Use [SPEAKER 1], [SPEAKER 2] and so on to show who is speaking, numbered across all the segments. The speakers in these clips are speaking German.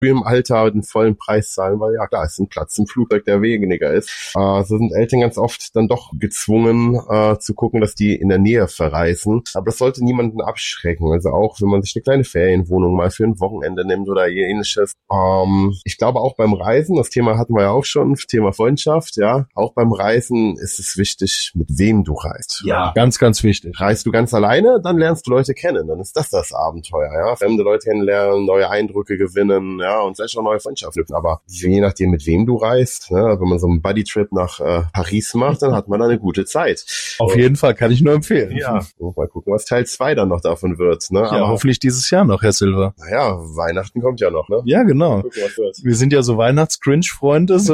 [SPEAKER 1] im Alter den vollen Preis zahlen, weil ja klar, es ist ein Platz im Flugzeug, der weniger ist. So sind Eltern ganz oft dann doch gezwungen zu gucken, dass die in der Nähe verreisen. Aber das sollte niemanden abschrecken. Also auch, wenn man sich eine kleine Ferienwohnung mal für ein Wochenende nimmt oder ähnliches. Ich glaube auch beim Reisen, das Thema hatten wir ja auch schon, Thema Freundschaft, ja. Auch beim Reisen ist es wichtig, mit wem du reist.
[SPEAKER 2] Ja, ganz, ganz wichtig.
[SPEAKER 1] Reist du ganz alleine, dann lernst du Leute kennen. Dann ist das Abenteuer, ja. Fremde Leute kennenlernen, neue Eindrücke gewinnen, ja, und vielleicht auch neue Freundschaften. Aber je nachdem, mit wem du reist, ne, wenn man so einen Buddy-Trip nach Paris macht, dann hat man da eine gute Zeit.
[SPEAKER 2] Auf jeden Fall, kann ich nur empfehlen.
[SPEAKER 1] Ja, mal gucken, was Teil 2 dann noch davon wird. Ne?
[SPEAKER 2] Ja, aber hoffentlich dieses Jahr noch, Herr Silver.
[SPEAKER 1] Naja, Weihnachten kommt ja noch, ne?
[SPEAKER 2] Ja, genau.
[SPEAKER 1] Gucken, was wird.
[SPEAKER 2] Wir sind ja so Weihnachts-Cringe-Freunde, so,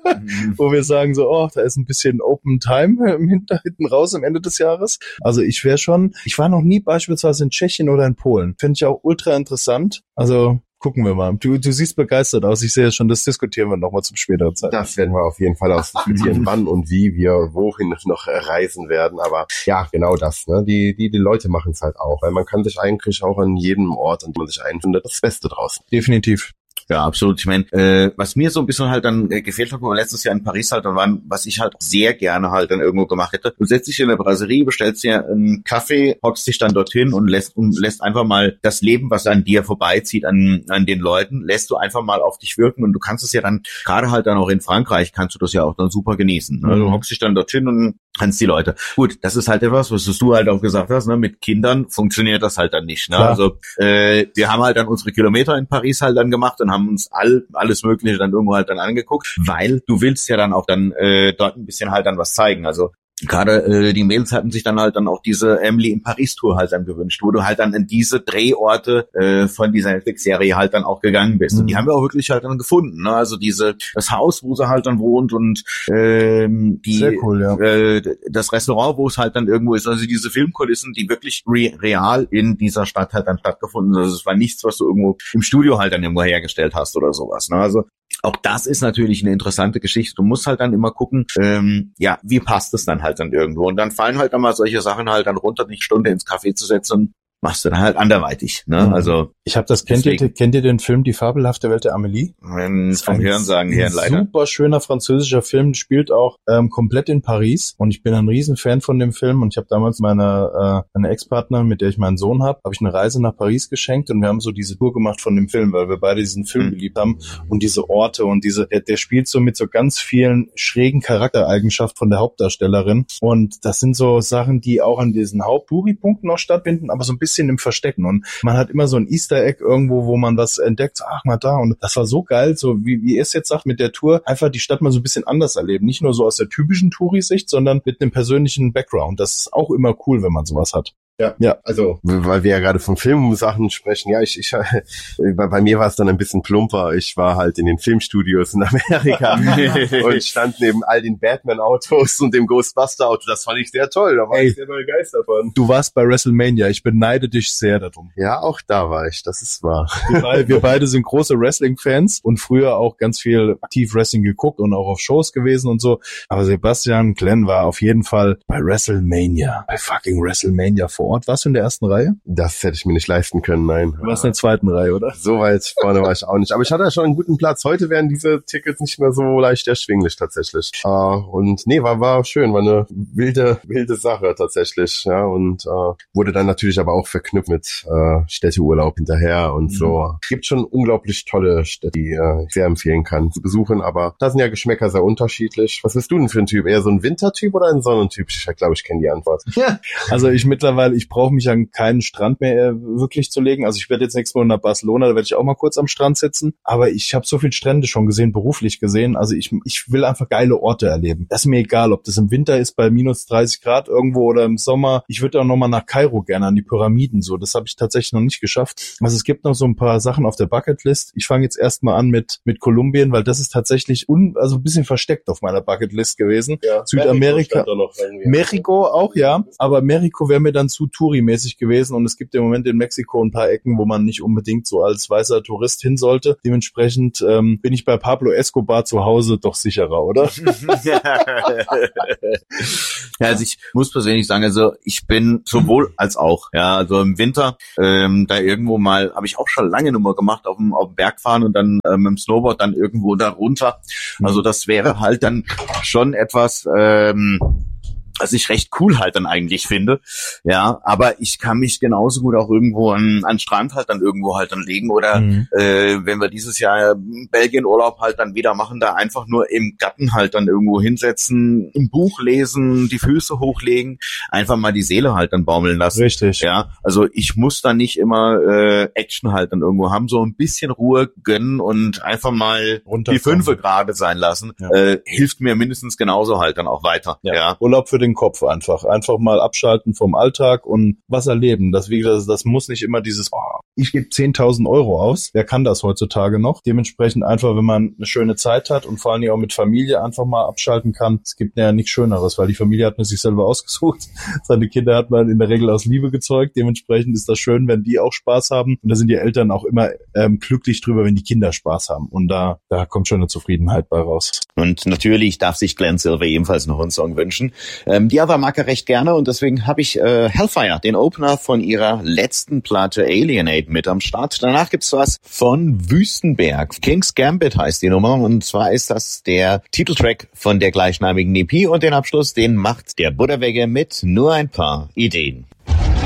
[SPEAKER 2] wo wir sagen so, oh, da ist ein bisschen Open Time hinten raus am Ende des Jahres. Also ich war noch nie beispielsweise in Tschechien oder in Polen. Finde ich auch ultra interessant. Also gucken wir mal. Du siehst begeistert aus. Ich sehe schon, das diskutieren wir nochmal zum späteren Zeitpunkt.
[SPEAKER 1] Das werden wir auf jeden Fall ausdiskutieren, wann und wie wir wohin noch reisen werden. Aber ja, genau das. Ne? Die Leute machen es halt auch. Weil man kann sich eigentlich auch an jedem Ort, an dem man sich einfindet, das Beste draus.
[SPEAKER 2] Definitiv.
[SPEAKER 3] Ja, absolut. Ich meine, was mir so ein bisschen halt dann gefehlt hat, wo wir letztes Jahr in Paris halt dann waren, was ich halt sehr gerne halt dann irgendwo gemacht hätte. Du setzt dich in der Brasserie, bestellst dir einen Kaffee, hockst dich dann dorthin und lässt einfach mal das Leben, was an dir vorbeizieht, an den Leuten, lässt du einfach mal auf dich wirken und du kannst es ja dann, gerade halt dann auch in Frankreich, kannst du das ja auch dann super genießen. Ne? Du hockst dich dann dorthin und kannst die Leute. Gut, das ist halt etwas, was du halt auch gesagt hast, ne? Mit Kindern funktioniert das halt dann nicht. Ne? Also wir haben halt dann unsere Kilometer in Paris halt dann gemacht und haben uns alles Mögliche dann irgendwo halt dann angeguckt, weil du willst ja dann auch dann dort ein bisschen halt dann was zeigen. Also gerade die Mädels hatten sich dann halt dann auch diese Emily in Paris Tour halt dann gewünscht, wo du halt dann in diese Drehorte von dieser Netflix-Serie halt dann auch gegangen bist. Und die haben wir auch wirklich halt dann gefunden. Ne? Also das Haus, wo sie halt dann wohnt und
[SPEAKER 2] Sehr cool, ja.
[SPEAKER 3] Das Restaurant, wo es halt dann irgendwo ist. Also diese Filmkulissen, die wirklich real in dieser Stadt halt dann stattgefunden. Also es war nichts, was du irgendwo im Studio halt dann irgendwo hergestellt hast oder sowas. Ne? Also auch das ist natürlich eine interessante Geschichte. Du musst halt dann immer gucken, wie passt es dann halt dann irgendwo. Und dann fallen halt dann mal solche Sachen halt dann runter, eine Stunde ins Café zu setzen und machst du dann halt anderweitig. Ne? Also
[SPEAKER 2] ich habe das, kennt ihr den Film Die fabelhafte Welt der Amelie?
[SPEAKER 3] Vom Hörensagen her leider.
[SPEAKER 2] Super schöner französischer Film, spielt auch komplett in Paris und ich bin ein Riesenfan von dem Film und ich habe damals meine Ex-Partnerin, mit der ich meinen Sohn habe ich eine Reise nach Paris geschenkt und wir haben so diese Tour gemacht von dem Film, weil wir beide diesen Film geliebt haben und diese Orte und der spielt so mit so ganz vielen schrägen Charaktereigenschaften von der Hauptdarstellerin und das sind so Sachen, die auch an diesen Haupt-Touri-Punkten noch stattfinden, aber so ein bisschen im Verstecken und man hat immer so ein Easter Egg irgendwo, wo man was entdeckt, so, ach mal da und das war so geil, so wie ihr es jetzt sagt mit der Tour, einfach die Stadt mal so ein bisschen anders erleben, nicht nur so aus der typischen Touri-Sicht, sondern mit einem persönlichen Background, das ist auch immer cool, wenn man sowas hat.
[SPEAKER 1] Ja, also, weil wir ja gerade von Filmsachen sprechen, ja, bei mir war es dann ein bisschen plumper. Ich war halt in den Filmstudios in Amerika und stand neben all den Batman-Autos und dem Ghostbuster-Auto. Das fand ich sehr toll, da war ich sehr begeistert von.
[SPEAKER 2] Du warst bei WrestleMania, ich beneide dich sehr darum.
[SPEAKER 1] Ja, auch da war ich, das ist wahr.
[SPEAKER 2] Wir beide sind große Wrestling-Fans und früher auch ganz viel aktiv Wrestling geguckt und auch auf Shows gewesen und so. Aber Sebastian Glenn war auf jeden Fall bei WrestleMania, bei fucking WrestleMania vor Ort. Warst du in der ersten Reihe?
[SPEAKER 1] Das hätte ich mir nicht leisten können, nein.
[SPEAKER 2] Du warst in der zweiten Reihe, oder?
[SPEAKER 1] So weit vorne war ich auch nicht. Aber ich hatte ja schon einen guten Platz. Heute wären diese Tickets nicht mehr so leicht erschwinglich tatsächlich. Und nee, war schön. War eine wilde Sache tatsächlich. Ja, und wurde dann natürlich aber auch verknüpft mit Städteurlaub hinterher und so. Gibt schon unglaublich tolle Städte, die ich sehr empfehlen kann zu besuchen. Aber da sind ja Geschmäcker sehr unterschiedlich. Was bist du denn für ein Typ? Eher so ein Wintertyp oder ein Sonnentyp? Ich glaube, ich kenne die Antwort.
[SPEAKER 2] Ja. Also ich brauche mich an keinen Strand mehr wirklich zu legen. Also ich werde jetzt nächstes Mal nach Barcelona, da werde ich auch mal kurz am Strand sitzen. Aber ich habe so viele Strände schon gesehen, beruflich gesehen. Also ich will einfach geile Orte erleben. Das ist mir egal, ob das im Winter ist bei minus 30 Grad irgendwo oder im Sommer. Ich würde auch noch mal nach Kairo gerne, an die Pyramiden so. Das habe ich tatsächlich noch nicht geschafft. Also es gibt noch so ein paar Sachen auf der Bucketlist. Ich fange jetzt erstmal an mit Kolumbien, weil das ist tatsächlich also ein bisschen versteckt auf meiner Bucketlist gewesen. Ja, Südamerika. Mexiko auch, ja. Aber Mexiko wäre mir dann zu zu Touri-mäßig gewesen und es gibt im Moment in Mexiko ein paar Ecken, wo man nicht unbedingt so als weißer Tourist hin sollte. Dementsprechend bin ich bei Pablo Escobar zu Hause doch sicherer, oder?
[SPEAKER 3] Ja, also ich muss persönlich sagen, also ich bin sowohl als auch, ja, also im Winter da irgendwo mal, habe ich auch schon lange Nummer gemacht, auf dem Berg fahren und dann mit dem Snowboard dann irgendwo da runter. Also das wäre halt dann schon etwas, was ich recht cool halt dann eigentlich finde, ja, aber ich kann mich genauso gut auch irgendwo an Strand halt dann irgendwo halt dann legen oder wenn wir dieses Jahr Belgien Urlaub halt dann wieder machen, da einfach nur im Garten halt dann irgendwo hinsetzen, ein Buch lesen, die Füße hochlegen, einfach mal die Seele halt dann baumeln lassen.
[SPEAKER 2] Richtig.
[SPEAKER 3] Ja, also ich muss da nicht immer Action halt dann irgendwo haben, so ein bisschen Ruhe gönnen und einfach mal die Fünfe gerade sein lassen, hilft mir mindestens genauso halt dann auch weiter. Ja.
[SPEAKER 2] Urlaub für den Kopf einfach mal abschalten vom Alltag und was erleben. Das muss nicht immer dieses, ich gebe 10.000 Euro aus. Wer kann das heutzutage noch? Dementsprechend einfach, wenn man eine schöne Zeit hat und vor allem auch mit Familie einfach mal abschalten kann. Es gibt ja nichts Schöneres, weil die Familie hat man sich selber ausgesucht. Seine Kinder hat man in der Regel aus Liebe gezeugt. Dementsprechend ist das schön, wenn die auch Spaß haben. Und da sind die Eltern auch immer glücklich drüber, wenn die Kinder Spaß haben. Und da kommt schon eine Zufriedenheit bei raus.
[SPEAKER 3] Und natürlich darf sich Glenn Silver ebenfalls noch einen Song wünschen. Die Ava mag er recht gerne und deswegen habe ich Hellfire, den Opener von ihrer letzten Platte Alienate mit am Start. Danach gibt's was von Wüstenberg. King's Gambit heißt die Nummer und zwar ist das der Titeltrack von der gleichnamigen EP und den Abschluss, den macht der Budderwegge mit nur ein paar Ideen.